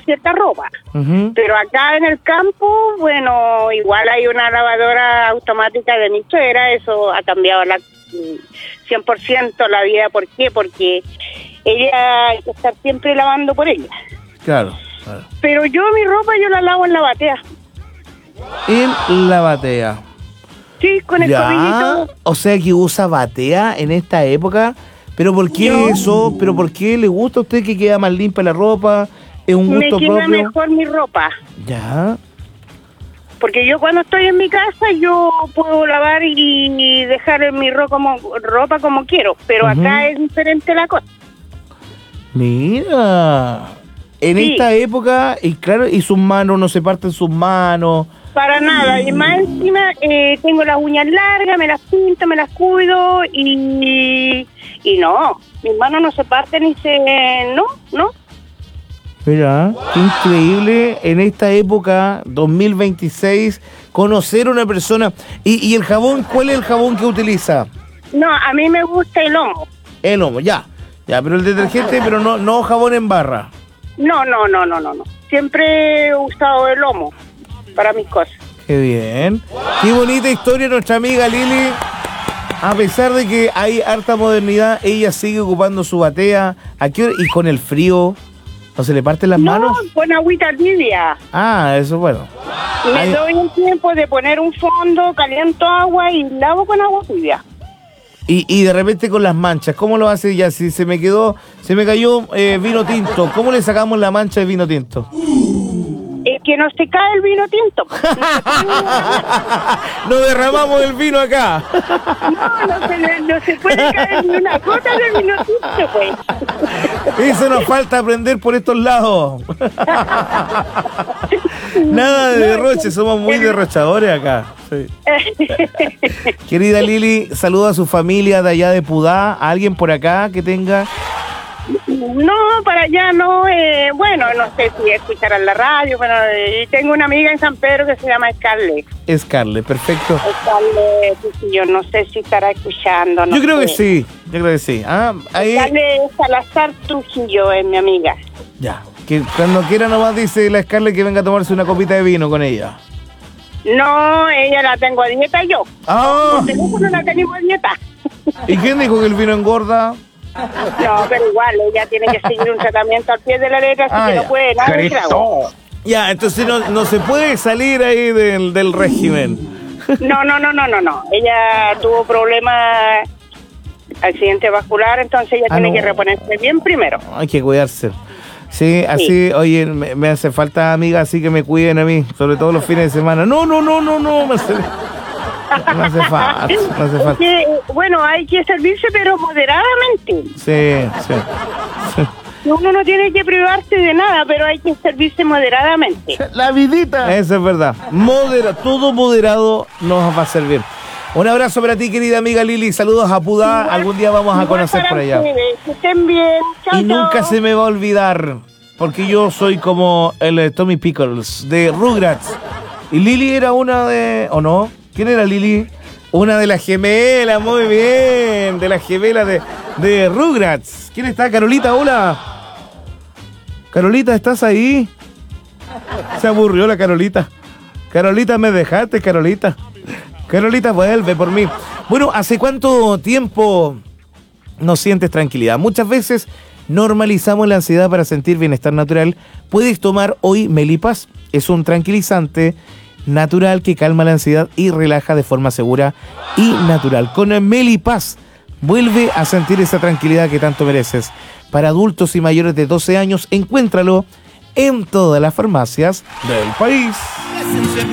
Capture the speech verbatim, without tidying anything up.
cierta ropa. Uh-huh. Pero acá en el campo, bueno, igual hay una lavadora automática de mi suegra, eso ha cambiado la cien por ciento la vida. ¿Por qué? Porque ella hay que estar siempre lavando por ella. Claro, claro. Pero yo mi ropa yo la lavo en la batea. En la batea. Sí, con el cobillito. O sea que usa batea en esta época. ¿Pero por qué Yo, eso? ¿Pero por qué le gusta a usted que queda más limpia la ropa? ¿Es un gusto me queda propio? mejor mi ropa. Ya. Porque yo cuando estoy en mi casa yo puedo lavar y dejar mi ro como, ropa como quiero. Pero Uh-huh. acá es diferente la cosa. Mira. En Sí. esta época, y claro, y sus manos, no se parten sus manos. Para nada, y más encima eh, tengo las uñas largas, me las pinto, me las cuido y, y no, mis manos no se parten ni se... no, no. Mira, qué increíble en esta época, dos mil veintiséis, conocer a una persona. ¿Y, y el jabón, cuál es el jabón que utiliza? No, a mí me gusta el lomo. El Omo, ya. Ya, pero el detergente, pero no, no jabón en barra. No, no, no, no, no, no. Siempre he usado el lomo para mis cosas. Qué bien. Qué bonita historia nuestra amiga Lili. A pesar de que hay harta modernidad, ella sigue ocupando su batea. ¿A qué hora? Y con el frío, ¿no se le parten las No, manos? con agüita tibia. Ah, eso bueno. Me Ay, doy un tiempo de poner un fondo, caliento agua y lavo con agua tibia. Y, y de repente con las manchas, ¿cómo lo hace ya? Si se me quedó, se me cayó eh, vino tinto, ¿cómo le sacamos la mancha de vino tinto? Es que no se cae el vino tinto. No derramamos el vino acá. No, no se, le- no se puede caer ni una gota de vino tinto, pues. Eso nos falta aprender por estos lados. Nada de derroche, somos muy derrochadores acá. Sí. Querida Lili, saluda a su familia de allá de Pudá, a alguien por acá que tenga. No, para allá no, eh, bueno, no sé si escucharán la radio, pero eh, tengo una amiga en San Pedro que se llama Scarlett. Scarlett, perfecto. Scarlett, yo no sé si estará escuchando. No Yo creo sé. que sí, yo creo que sí. Ah, ahí, Scarlett Salazar Trujillo es mi amiga. ya. Que cuando quiera nomás dice la Scarlett que venga a tomarse una copita de vino con ella. No, ella la tengo a dieta yo. Ah, Por teléfono la tenemos a dieta. ¿y quién dijo que el vino engorda? No, pero igual, ella tiene que seguir un tratamiento al pie de la letra, así Ah, que ya. no puede nada de trago. Ya, entonces no, no se puede salir ahí del, del régimen. No, no, no, no, no, no. Ella tuvo problemas, accidente vascular, entonces ella Ah, tiene no. que reponerse bien primero. Hay que cuidarse. Sí, así, oye, me, me hace falta amiga, así que me cuiden a mí, sobre todo los fines de semana. No, no, no, no, no, me hace, me hace falta, me hace Es falta. que, eh, bueno, hay que servirse, pero moderadamente. Sí, sí. sí. Uno no tiene que privarse de nada, pero hay que servirse moderadamente. La vidita. Eso es verdad. Modera, todo moderado nos va a servir. Un abrazo para ti, querida amiga Lili. Saludos a Pudá. Igual- Algún día vamos a igual conocer para por allá. ustedes. Que estén bien. Chao, Y nunca chao. se me va a olvidar, porque yo soy como el eh, Tommy Pickles de Rugrats. Y Lili era una de... ¿O no? ¿Quién era Lili? Una de las gemelas, muy bien. De las gemelas de, de Rugrats. ¿Quién está? Carolita, hola. Carolita, ¿estás ahí? Se aburrió la Carolita. Carolita, me dejaste, Carolita. Carolita, vuelve por mí. Bueno, ¿hace cuánto tiempo no sientes tranquilidad? Muchas veces normalizamos la ansiedad para sentir bienestar natural. Puedes tomar hoy Melipas. Es un tranquilizante natural que calma la ansiedad y relaja de forma segura y natural. Con Melipas vuelve a sentir esa tranquilidad que tanto mereces. Para adultos y mayores de doce años, encuéntralo en todas las farmacias del país.